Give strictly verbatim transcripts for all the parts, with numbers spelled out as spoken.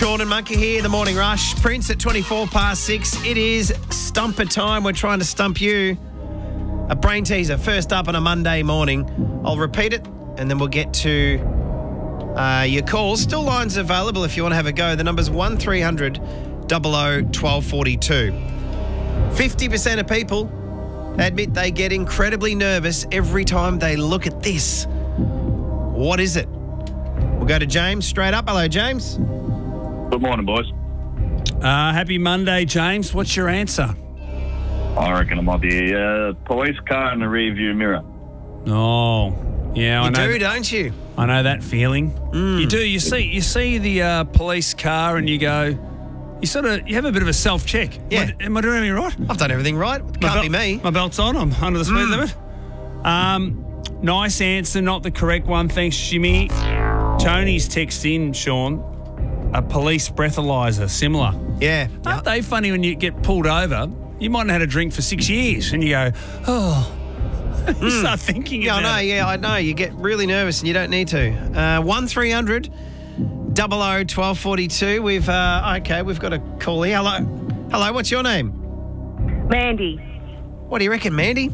Jordan Monkey here, the Morning Rush. Prince at twenty-four past six. It is stumper time. We're trying to stump you. A brain teaser, first up on a Monday morning. I'll repeat it, and then we'll get to uh, your calls. Still lines available if you want to have a go. The number's one three hundred double oh twelve forty-two. fifty percent of people admit they get incredibly nervous every time they look at this. What is it? We'll go to James straight up. Hello, James. Good morning, boys. Uh, happy Monday, James. What's your answer? I reckon it might be a police car in the rear view mirror. Oh, yeah, I You know. do, don't you? I know that feeling. Mm. You do. You see, you see the uh, police car, and you go. You sort of you have a bit of a self check. Yeah. Am I, am I doing anything right? I've done everything right. Can't My be belt- me. My belt's on. I'm under the speed Mm. limit. Um, nice answer, not the correct one. Thanks, Jimmy. Tony's text in, Sean. A police breathalyzer, similar. Yeah. Aren't they funny when you get pulled over? You might have had a drink for six years, and you go, oh. You start thinking Yeah, I about know. it. Yeah, I know. You get really nervous and you don't need to. Uh, one three hundred double oh twelve forty-two. We've uh, okay. We've got a call here. Hello, hello. What's your name? Mandy. What do you reckon, Mandy?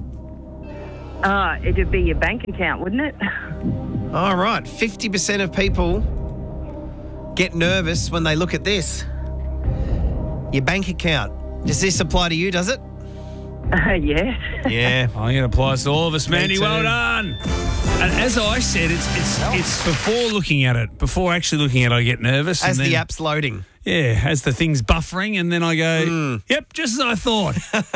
Uh, it'd be your bank account, wouldn't it? All right. Fifty percent of people get nervous when they look at this. Your bank account. Does this apply to you? Does it? Uh, yeah. Yeah. I think it applies to all of us, Mandy. too. Well done. And as I said, it's it's it's before looking at it, before actually looking at it, I get nervous. As and then, the app's loading. yeah, as the thing's buffering, and then I go, Mm. yep, just as I thought.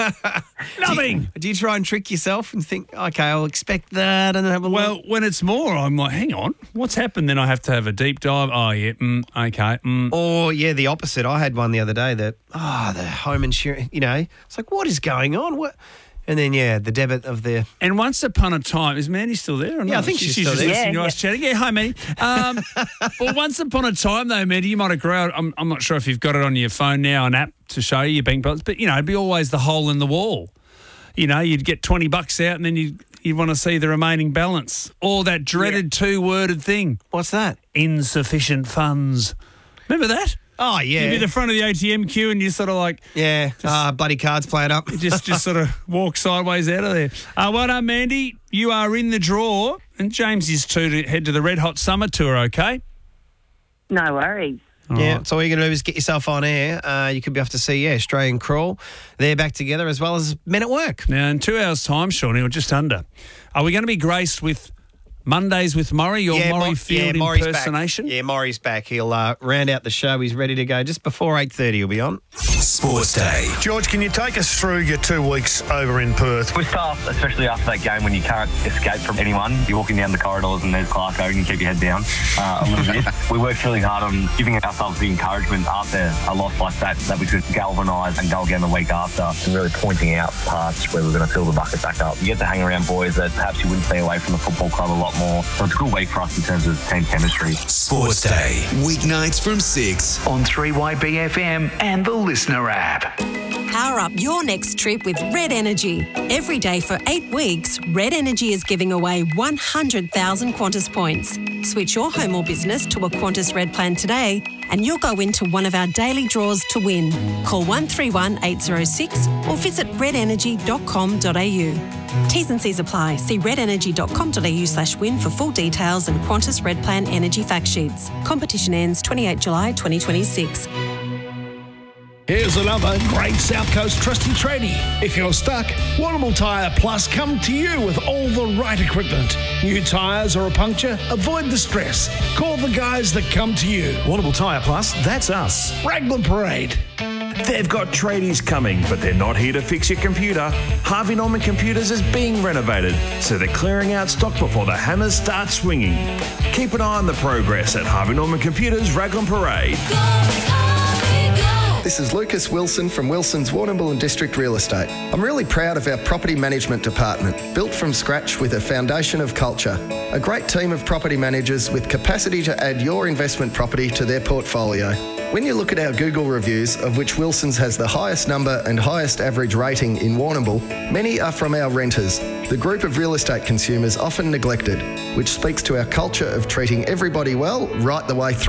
Nothing. Do you try and trick yourself and think, okay, I'll expect that and then have a Well, look? when it's more, I'm like, hang on, what's happened? Then I have to have a deep dive. Oh, yeah, mm, okay. Mm. Or, yeah, the opposite. I had one the other day that, ah, the home insurance, you know, it's like, what is going on? What? And then, yeah, the debit of the... And once upon a time, is Mandy still there? Or Yeah, I not? think she's still just there. listening to Yeah, us chatting. Yeah, hi, Mandy. Um, but once upon a time, though, Mandy, you might have grown. I'm, I'm not sure if you've got it on your phone now, an app to show you your bank balance, but, you know, it'd be always the hole in the wall. You know, you'd get twenty bucks out and then you'd, you'd want to see the remaining balance. Or that dreaded two-worded thing, What's that? insufficient funds. Remember that? Oh, You'd be yeah. at the front of the A T M queue and you're sort of like, Yeah, uh, bloody cards playing up. just just sort of walk sideways out of there. Uh, well done, Mandy. You are in the draw, and James is too to head to the Red Hot Summer Tour, okay? No worries. All Yeah, right. so all you're going to do is get yourself on air. Uh, you could be off to see, yeah, Australian Crawl. They're back together as well as Men at Work. Now, in two hours' time, Shawnee, or just under, are we going to be graced with Mondays with Murray, your yeah, Murray Mo- Field yeah, Maury's impersonation? Back. Yeah, Maury's back. He'll uh, round out the show. He's ready to go just before eight thirty he'll be on. Sports Day. George, can you take us through your two weeks over in Perth? It was tough, especially after that game when you can't escape from anyone. You're walking down the corridors and there's Clarko and you keep your head down uh, a little bit. We worked really hard on giving ourselves the encouragement after a loss like that, that we could galvanise and go again the week after, and really pointing out parts where we're going to fill the bucket back up. You get to hang around boys that perhaps you wouldn't stay away from the football club a lot more. So it's a good week for us in terms of team chemistry. Sports Day. Weeknights from six. On three Y B F M and the Listener app. Power up your next trip with Red Energy. Every day for eight weeks, Red Energy is giving away one hundred thousand Qantas points. Switch your home or business to a Qantas Red plan today and you'll go into one of our daily draws to win. Call one three one eight zero six or visit red energy dot com dot a u. T's and C's apply. See red energy dot com dot a u slash win for full details and Qantas Red Plan energy fact sheets. Competition ends twenty-eighth of July twenty twenty-six. Here's another great South Coast trusty tradie. If you're stuck, Warrnambool Tyre Plus come to you with all the right equipment. New tyres or a puncture? Avoid the stress. Call the guys that come to you. Warrnambool Tyre Plus, that's us. Raglan Parade. They've got tradies coming, but they're not here to fix your computer. Harvey Norman Computers is being renovated, so they're clearing out stock before the hammers start swinging. Keep an eye on the progress at Harvey Norman Computers Raglan Parade. This is Lucas Wilson from Wilson's Warrnambool and District Real Estate. I'm really proud of our property management department, built from scratch with a foundation of culture. A great team of property managers with capacity to add your investment property to their portfolio. When you look at our Google reviews, of which Wilson's has the highest number and highest average rating in Warrnambool, many are from our renters, the group of real estate consumers often neglected, which speaks to our culture of treating everybody well right the way through.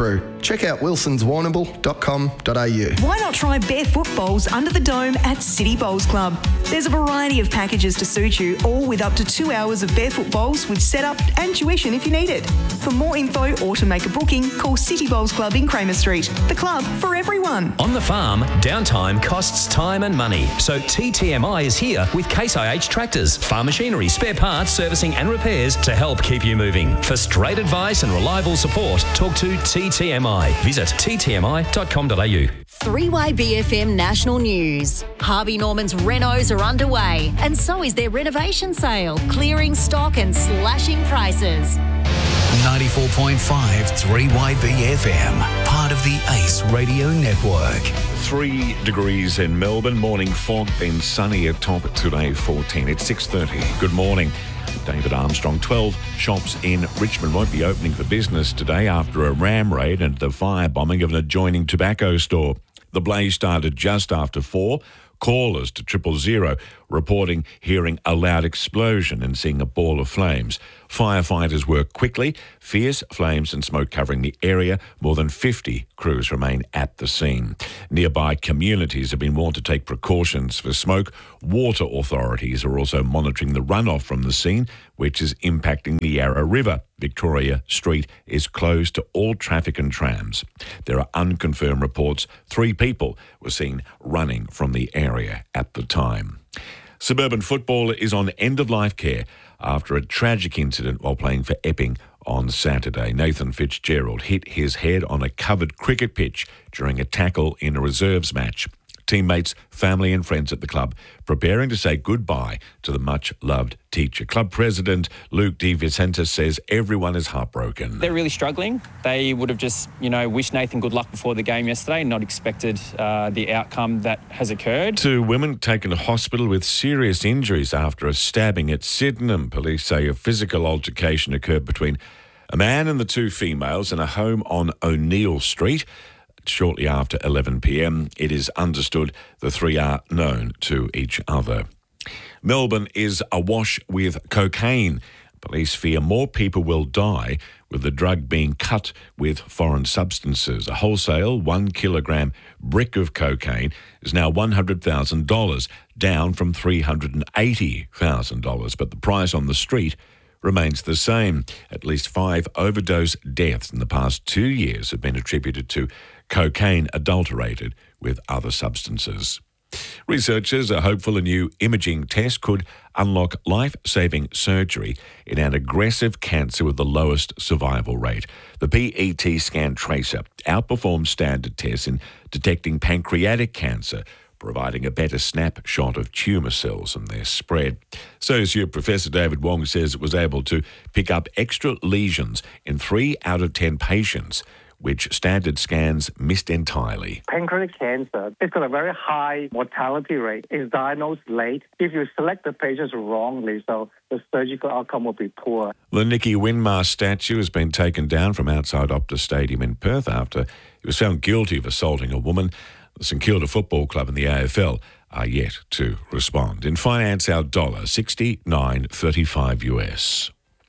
check out wilsons warrnambool dot com dot a u. Why not try barefoot bowls under the dome at City Bowls Club? There's a variety of packages to suit you, all with up to two hours of barefoot bowls with setup and tuition if you need it. For more info or to make a booking, call City Bowls Club in Kramer Street. The club for everyone. On the farm, downtime costs time and money. So T T M I is here with Case I H tractors, farm machinery, spare parts, servicing and repairs to help keep you moving. For straight advice and reliable support, talk to T T M I. Visit t t m i dot com dot a u. three Y B F M National News. Harvey Norman's renos are underway, and so is their renovation sale, clearing stock and slashing prices. ninety-four point five three Y B F M, part of the Ace Radio Network. Three degrees in Melbourne, morning fog, then sunny at top today, fourteen. It's six thirty. Good morning. David Armstrong. twelve shops in Richmond won't be opening for business today after a ram raid and the firebombing of an adjoining tobacco store. The blaze started just after four. Callers to triple zero reporting hearing a loud explosion and seeing a ball of flames. Firefighters work quickly. Fierce flames and smoke covering the area. More than fifty crews remain at the scene. Nearby communities have been warned to take precautions for smoke. Water authorities are also monitoring the runoff from the scene, which is impacting the Yarra River. Victoria Street is closed to all traffic and trams. There are unconfirmed reports three people were seen running from the area at the time. Suburban football is on end-of-life care after a tragic incident while playing for Epping on Saturday. Nathan Fitzgerald hit his head on a covered cricket pitch during a tackle in a reserves match. Teammates, family and friends at the club preparing to say goodbye to the much-loved teacher. Club president Luke De Vicenta says everyone is heartbroken. They're really struggling. They would have just, you know, wished Nathan good luck before the game yesterday, not expected uh, the outcome that has occurred. Two women taken to hospital with serious injuries after a stabbing at Sydenham. Police say a physical altercation occurred between a man and the two females in a home on O'Neill Street. Shortly after eleven p.m, it is understood the three are known to each other. Melbourne is awash with cocaine. Police fear more people will die with the drug being cut with foreign substances. A wholesale one kilogram brick of cocaine is now one hundred thousand dollars, down from three hundred eighty thousand dollars, but the price on the street remains the same. At least five overdose deaths in the past two years have been attributed to cocaine adulterated with other substances. Researchers are hopeful a new imaging test could unlock life-saving surgery in an aggressive cancer with the lowest survival rate. The P E T scan tracer outperforms standard tests in detecting pancreatic cancer, providing a better snapshot of tumour cells and their spread. Associate Professor David Wong says it was able to pick up extra lesions in three out of ten patients, which standard scans missed entirely. Pancreatic cancer, it's got a very high mortality rate. It's diagnosed late. If you select the patients wrongly, so the surgical outcome will be poor. The Nicky Winmar statue has been taken down from outside Optus Stadium in Perth after he was found guilty of assaulting a woman. The St Kilda Football Club and the A F L are yet to respond. In finance, our dollar, sixty-nine thirty-five U S.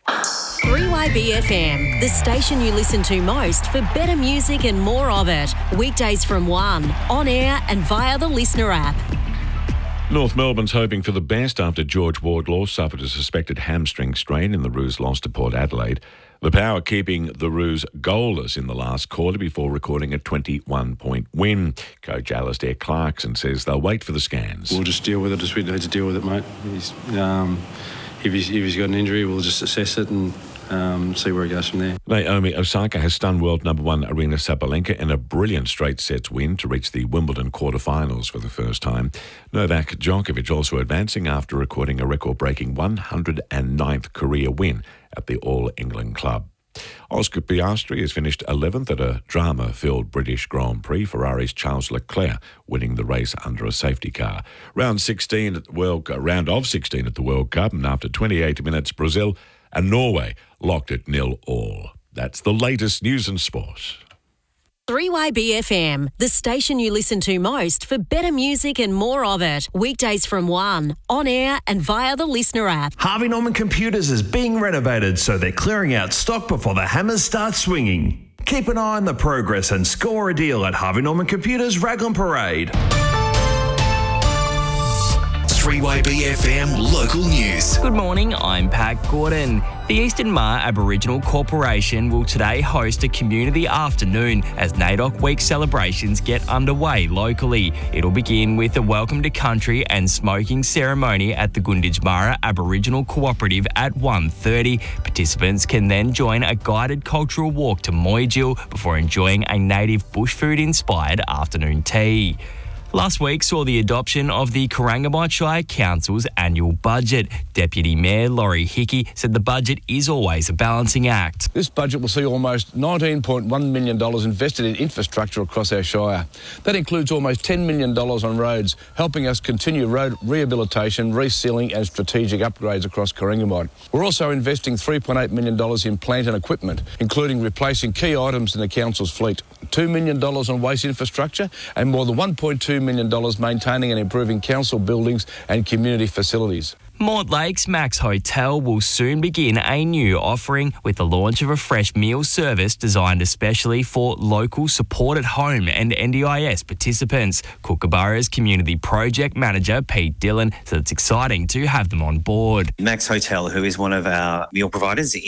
three Y B F M, the station you listen to most for better music and more of it. Weekdays from one, on air and via the Listener app. North Melbourne's hoping for the best after George Wardlaw suffered a suspected hamstring strain in the Roos loss to Port Adelaide. The Power keeping the Roos goalless in the last quarter before recording a twenty-one point win. Coach Alistair Clarkson says they'll wait for the scans. We'll just deal with it as we need to deal with it, mate. He's, um, if, he's, if he's got an injury, we'll just assess it and um, see where it goes from there. Naomi Osaka has stunned world number one Arina Sabalenka in a brilliant straight sets win to reach the Wimbledon quarterfinals for the first time. Novak Djokovic also advancing after recording a record-breaking one hundred ninth career win at the All England Club. Oscar Piastri has finished eleventh at a drama-filled British Grand Prix. Ferrari's Charles Leclerc winning the race under a safety car. Round sixteen at the World round of sixteen at the World Cup, and after twenty-eight minutes, Brazil and Norway locked it nil all. That's the latest news and sport. three Y B F M, the station you listen to most for better music and more of it. Weekdays from one, on air and via the Listener app. Harvey Norman Computers is being renovated, so they're clearing out stock before the hammers start swinging. Keep an eye on the progress and score a deal at Harvey Norman Computers Raglan Parade. three Y B F M local news. Good morning, I'm Pat Gordon. The Eastern Maar Aboriginal Corporation will today host a community afternoon as NAIDOC Week celebrations get underway locally. It'll begin with a welcome to country and smoking ceremony at the Gunditjmara Aboriginal Cooperative at one thirty. Participants can then join a guided cultural walk to Moyjil before enjoying a native bush food-inspired afternoon tea. Last week saw the adoption of the Corangamite Shire Council's annual budget. Deputy Mayor Laurie Hickey said the budget is always a balancing act. This budget will see almost nineteen point one million dollars invested in infrastructure across our shire. That includes almost ten million dollars on roads, helping us continue road rehabilitation, resealing and strategic upgrades across Corangamite. We're also investing three point eight million dollars in plant and equipment, including replacing key items in the council's fleet, two million dollars on waste infrastructure and more than one point two million dollars maintaining and improving council buildings and community facilities. Mortlake's Max Hotel will soon begin a new offering with the launch of a fresh meal service designed especially for local support at home and N D I S participants. Kookaburra's Community Project Manager Pete Dillon said it's exciting to have them on board. Max Hotel, who is one of our meal providers